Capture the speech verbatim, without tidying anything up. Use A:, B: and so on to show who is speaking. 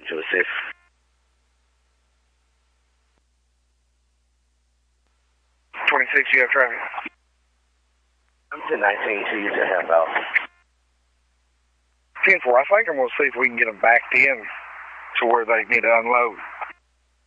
A: to assist.
B: twenty-six, you have traffic.
A: I'm ten nineteen to you to help out.
B: ten four, I think I'm going to see if we can get them backed in to where they need to unload.